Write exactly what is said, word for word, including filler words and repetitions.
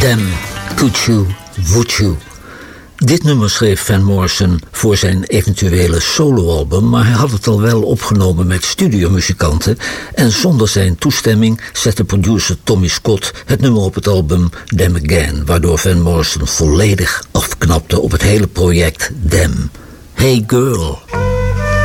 Damn, Could You, Would You. Dit nummer schreef Van Morrison voor zijn eventuele soloalbum, maar hij had het al wel opgenomen met studiomuzikanten en zonder zijn toestemming zette producer Tommy Scott het nummer op het album Damn Again, waardoor Van Morrison volledig afknapte op het hele project Damn. Hey Girl.